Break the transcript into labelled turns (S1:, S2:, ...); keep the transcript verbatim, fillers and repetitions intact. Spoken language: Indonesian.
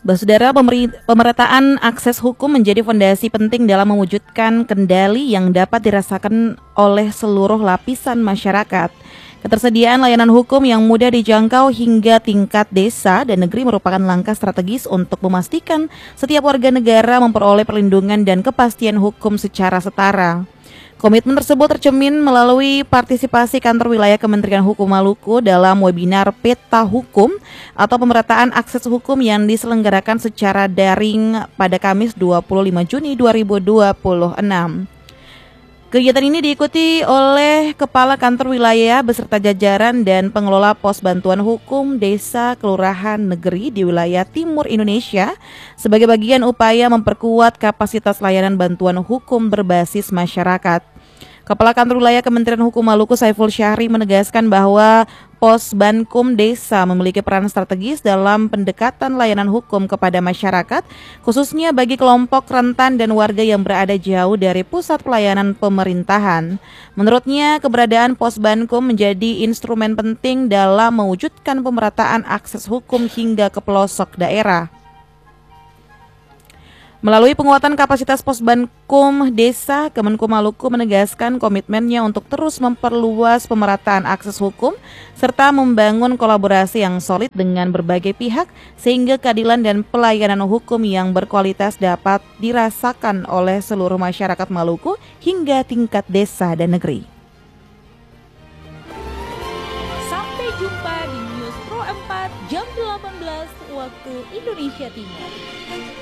S1: Saudara, pemeri- pemerataan akses hukum menjadi fondasi penting dalam mewujudkan kendali yang dapat dirasakan oleh seluruh lapisan masyarakat. Ketersediaan layanan hukum yang mudah dijangkau hingga tingkat desa dan negeri merupakan langkah strategis untuk memastikan setiap warga negara memperoleh perlindungan dan kepastian hukum secara setara. Komitmen tersebut tercermin melalui partisipasi kantor wilayah Kementerian Hukum Maluku dalam webinar Peta Hukum atau pemerataan akses hukum yang diselenggarakan secara daring pada Kamis dua puluh lima Juni dua ribu dua puluh enam. Kegiatan ini diikuti oleh Kepala Kantor Wilayah beserta jajaran dan pengelola pos bantuan hukum desa kelurahan negeri di wilayah timur Indonesia sebagai bagian upaya memperkuat kapasitas layanan bantuan hukum berbasis masyarakat. Kepala Kantor Wilayah Kementerian Hukum Maluku Saiful Syahri menegaskan bahwa Pos Bankum Desa memiliki peran strategis dalam pendekatan layanan hukum kepada masyarakat, khususnya bagi kelompok rentan dan warga yang berada jauh dari pusat pelayanan pemerintahan. Menurutnya, keberadaan Pos Bankum menjadi instrumen penting dalam mewujudkan pemerataan akses hukum hingga ke pelosok daerah. Melalui penguatan kapasitas Pos Bankum Desa, Kemenkum Maluku menegaskan komitmennya untuk terus memperluas pemerataan akses hukum serta membangun kolaborasi yang solid dengan berbagai pihak sehingga keadilan dan pelayanan hukum yang berkualitas dapat dirasakan oleh seluruh masyarakat Maluku hingga tingkat desa dan negeri.
S2: Sampai jumpa di News Pro empat jam delapan belas waktu Indonesia Timur.